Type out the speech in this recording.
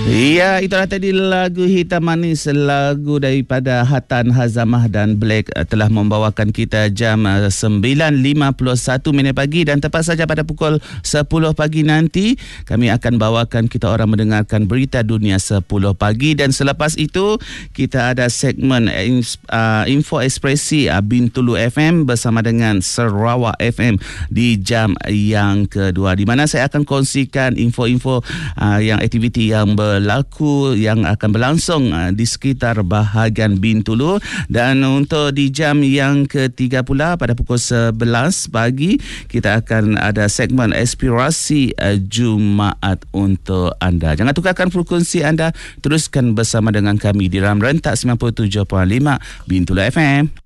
Ya, itulah tadi lagu Hitam Manis, lagu daripada Hatan Hazamah dan Black telah membawakan kita jam 9.51 pagi, dan tepat saja pada pukul 10 pagi nanti kami akan bawakan kita orang mendengarkan berita dunia 10 pagi, dan selepas itu kita ada segmen Info Ekspresi Bintulu FM bersama dengan Sarawak FM di jam yang kedua, di mana saya akan kongsikan info-info yang aktiviti yang berlaku yang akan berlangsung di sekitar bahagian Bintulu. Dan untuk di jam yang ketiga pula pada pukul 11 pagi kita akan ada segmen Aspirasi Jumaat untuk anda. Jangan tukarkan frekuensi anda, teruskan bersama dengan kami di dalam rentak 97.5 Bintulu FM.